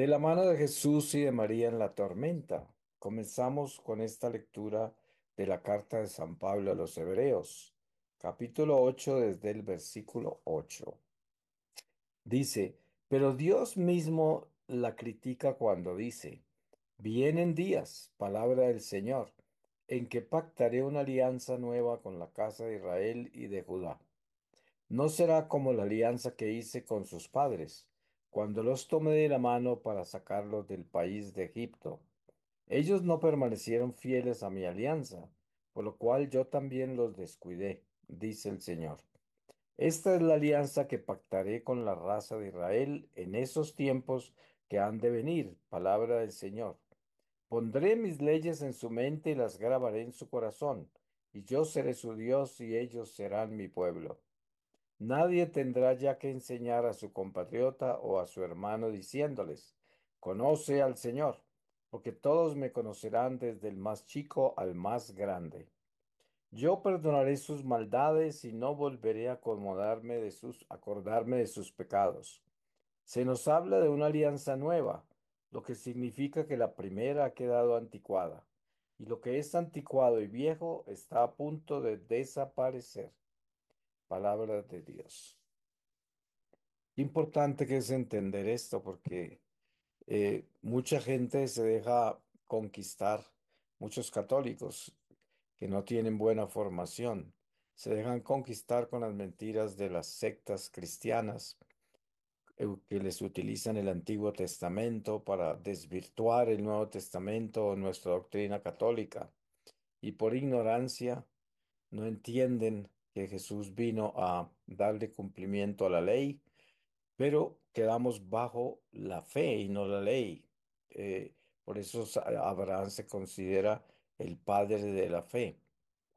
De la mano de Jesús y de María en la tormenta, comenzamos con esta lectura de la carta de San Pablo a los Hebreos, capítulo 8 desde el versículo 8. Dice, pero Dios mismo la critica cuando dice, vienen días, palabra del Señor, en que pactaré una alianza nueva con la casa de Israel y de Judá. No será como la alianza que hice con sus padres, cuando los tomé de la mano para sacarlos del país de Egipto. Ellos no permanecieron fieles a mi alianza, por lo cual yo también los descuidé, dice el Señor. Esta es la alianza que pactaré con la raza de Israel en esos tiempos que han de venir, palabra del Señor. Pondré mis leyes en su mente y las grabaré en su corazón, y yo seré su Dios y ellos serán mi pueblo. Nadie tendrá ya que enseñar a su compatriota o a su hermano diciéndoles, conoce al Señor, porque todos me conocerán desde el más chico al más grande. Yo perdonaré sus maldades y no volveré a acordarme de sus pecados. Se nos habla de una alianza nueva, lo que significa que la primera ha quedado anticuada, y lo que es anticuado y viejo está a punto de desaparecer. Palabra de Dios. Importante que es entender esto porque mucha gente se deja conquistar, muchos católicos que no tienen buena formación, se dejan conquistar con las mentiras de las sectas cristianas que les utilizan el Antiguo Testamento para desvirtuar el Nuevo Testamento o nuestra doctrina católica y por ignorancia no entienden que Jesús vino a darle cumplimiento a la ley, pero quedamos bajo la fe y no la ley. Por eso Abraham se considera el padre de la fe.